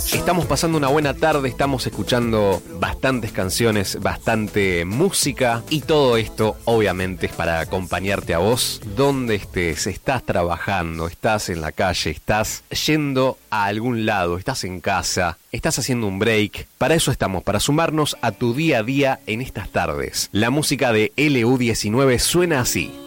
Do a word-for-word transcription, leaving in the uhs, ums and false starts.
Estamos pasando una buena tarde, estamos escuchando bastantes canciones, bastante música y todo esto obviamente es para acompañarte a vos donde estés, estás trabajando, estás en la calle, estás yendo a algún lado, estás en casa, estás haciendo un break. Para eso estamos, para sumarnos a tu día a día en estas tardes. La música de L U diecinueve suena así.